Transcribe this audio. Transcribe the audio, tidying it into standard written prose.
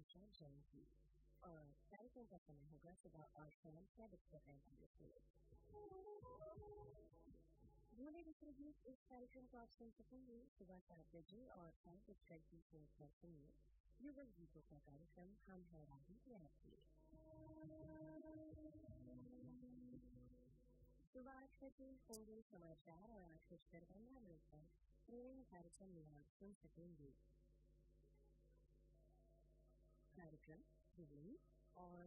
अनुषा जैन की और कार्यक्रम का समय होगा सुबह और शाम 6:45 भोले विश्व गीत। इस कार्यक्रम को आप सुन सकेंगे सुबह 7 बजे और 5:30 पर सुनिए युगल गीतों का कार्यक्रम हम है राही आपके। सुबह 8 बजे होंगे समाचार और 8:15 पर प्रेम कार्यक्रम में आप सुन सकेंगे कार्यक्रम दिल्ली और